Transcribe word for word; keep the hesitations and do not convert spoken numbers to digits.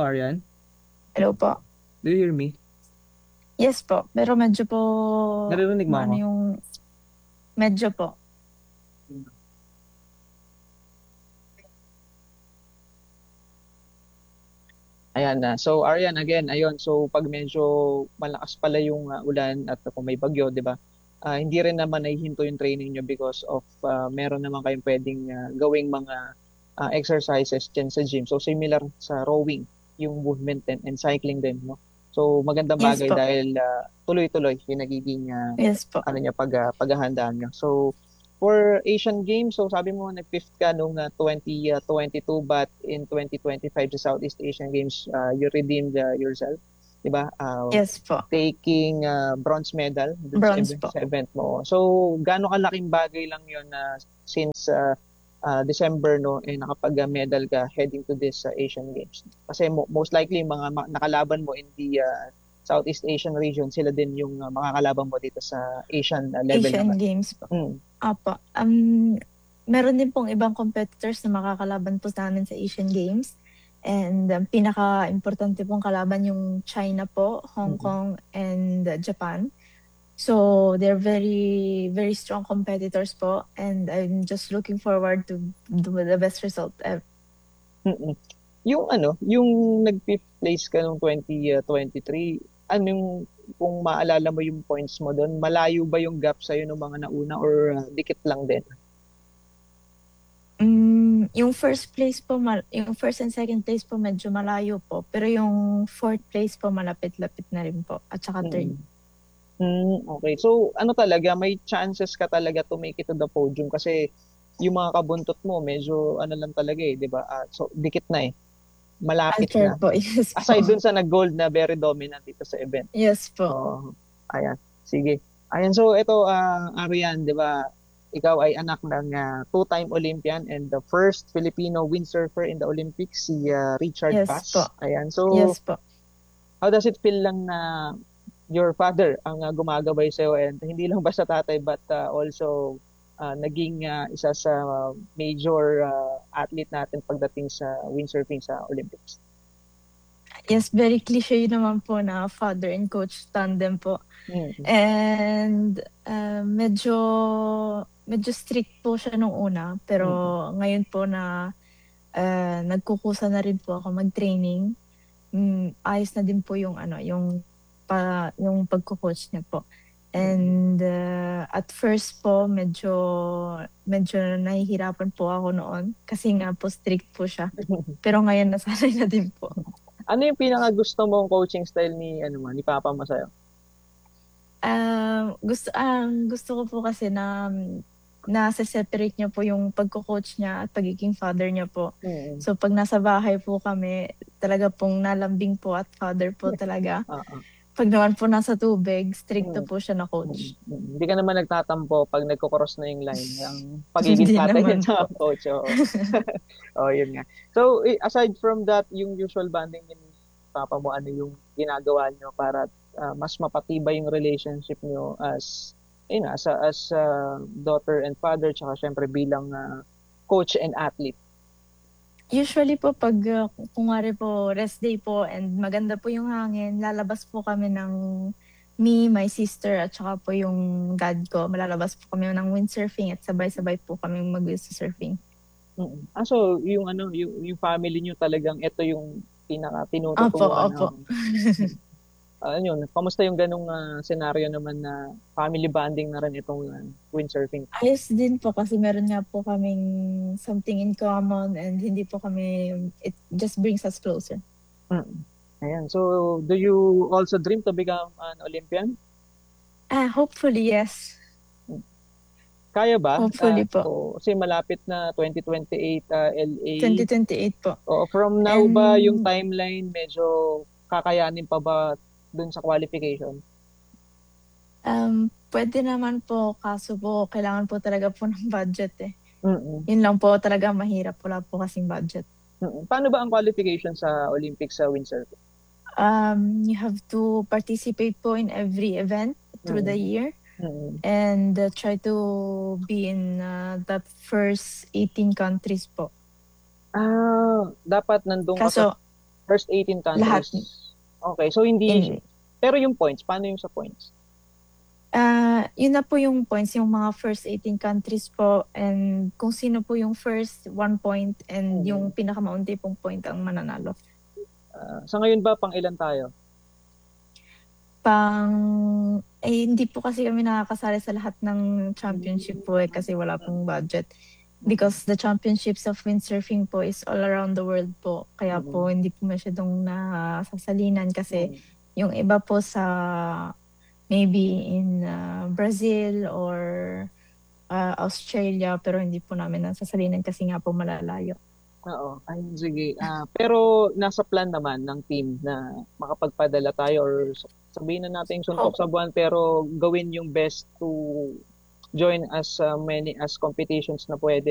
Arian, Hello po. do you hear me? Yes po, pero medyo po Naririnig mo ako? maano yung medyo po. Ayan na. So, Arian, again, ayun. So, pag medyo malakas pala yung ah, ulan at kung may bagyo, di ba? Ah, hindi rin naman nahihinto yung training nyo because of ah, meron naman kayong pwedeng ah, gawing mga ah, exercises dyan sa gym. So, similar sa rowing, yung movement din and cycling din, no? So, magandang Yes bagay po. dahil ah, tuloy-tuloy yung nagiging ah, Yes po. ano niya, pag, ah, paghahandaan niya. So, for Asian Games, so sabi mo nag-fifth ka nung uh, twenty twenty-two but in twenty twenty-five sa Southeast Asian Games, uh, you redeemed uh, yourself, 'di ba? Uh, Yes po. taking uh, bronze medal dun sa Bronze event, po. sa event mo. So, gaano kalaking bagay lang 'yon na since uh, uh, December no eh nakapag-medal ka heading to this uh, Asian Games. Kasi mo, most likely mga ma- nakalaban mo in the uh, Southeast Asian region, sila din yung uh, makakalaban mo dito sa Asian uh, level naman. Asian Games po. Mm. Opo. Um, meron din pong ibang competitors na makakalaban po sa amin sa Asian Games. And um, pinaka-importante pong kalaban yung China po, Hong Mm. Kong, and uh, Japan. So they're very, very strong competitors po. And I'm just looking forward to do the best result ever. Mm. Yung ano, yung nag-fifth place ka nung twenty twenty-three, ano yung, kung maalala mo yung points mo doon, malayo ba yung gap sa'yo ng mga nauna or uh, dikit lang din? Hmm, yung first place po mal yung first and second place po medyo malayo po, pero yung fourth place po malapit-lapit na rin po at saka third. Mm. Mm, okay. So, ano talaga, may chances ka talaga to make it to the podium kasi yung mga kabuntot mo, medyo ano lang talaga eh, di ba? Ah, so, dikit na eh. I'll Malapit try na. po, yes Aside po. dun sa nag-gold na very dominant dito sa event. Yes po. Oo. Ayan. Sige. Ayan. So, ito, ah, Arian, di ba? Ikaw ay anak ng ah, two-time Olympian and the first Filipino windsurfer in the Olympics, si ah, Richard Yes po. Paz. Ayan. So, Yes po. how does it feel lang na your father ang ah, gumagabay sa'yo and hindi lang basta tatay but ah, also ah, naging ah, isa sa major ah, athlete natin pagdating sa windsurfing sa Olympics? Yes, very cliche naman po na father and coach tandem po. Mm. And, ah, medyo medyo strict po siya nung una, pero Mm. ngayon po na, ah, nagkukusa na rin po ako mag-training, hmm, ayos na din po yung ano, yung pa yung pagco-coach niya po. Mm. And, ah, at first po medyo medyo nahihirapan po ako noon kasi nga po strict po siya. Pero ngayon nasanay na din po. Ano yung pinakagusto mong coaching style ni ano mo, ni papa mo sa'yo? Ah, gusto ang gusto ko po kasi na nase-separate niya po yung pagco-coach niya at pagiging father niya po. Mm. So 'pag nasa bahay po kami, talaga pong nalambing po at father po talaga. Oo. 'Pag naman po nasa tubig, strikto Mm. po siya na Mm. coach. Mm. Hindi ka naman nagtatampo 'pag nagko-cross na yung line, ang pagiging Hindi tatay at naman saka po. coach, oo. Oo, yun nga. So, eh, aside from that, yung usual bonding ni papa mo, ano yung ginagawa niyo para ah, mas mapatibay yung relationship niyo as ayun nga, as a as a daughter and father tsaka siyempre bilang ah, coach and athlete? Usually po 'pag, ah, kunwari po rest day po and maganda po yung hangin, lalabas po kami ng me, my sister at saka po yung dad ko, malalabas po kami ng windsurfing at sabay-sabay po kaming magsu-surfing. Mm. Ah, so yung ano, yung yung family niyo talagang ito yung pinaka Opo, tinututukan opo. na ah, yun, kamusta yung gano'ng ah, senaryo naman na family bonding na rin itong ah, windsurfing? Ayos din po kasi meron nga po kaming something in common and hindi po kami it just brings us closer. Mm. Ayan. So, do you also dream to become an Olympian? Ah, hopefully yes. Hmm. Kaya ba? Ah, Hopefully po. o kasi malapit na twenty twenty-eight ah, L A. twenty twenty-eight po. Oo, from now ba yung And timeline medyo kakayanin pa ba dun sa qualification? Um, puwede naman po kaso po kailangan po talaga po ng budget, eh. Mm. Yun lang po talaga mahirap, wala po kasing budget. Mm. Paano ba ang qualification sa Olympics sa windsurfing? Um, you have to participate po in every event through the Mm. year Mm. and uh, try to be in uh, the first eighteen countries po. Ah, dapat nandun ka sa Kaso First eighteen Lahat. countries. Okay, so hindi, In, pero yung points, paano yung sa points? ah yun na po yung points, yung mga first eighteen countries po and kung sino po yung first one point and yung Mhm. pinakamaunti pong point ang mananalo. Ah, sa ngayon ba, pang ilan tayo? Pang eh, hindi po kasi kami nakakasali sa lahat ng championship po, eh, kasi wala pong budget. Because the championships of windsurfing po is all around the world po. Kaya po Mhm. hindi po masyadong nasasalinan kasi Mhm. yung iba po sa maybe in ah, Brazil or ah, Australia, pero hindi po namin nasasalinan kasi nga po malalayo. Oo, ay sige. Ah, pero nasa plan naman ng team na makapagpadala tayo or sa- sabihin na natin suntok sa Opo. buwan pero gawin yung best to join as uh, many as competitions na pwede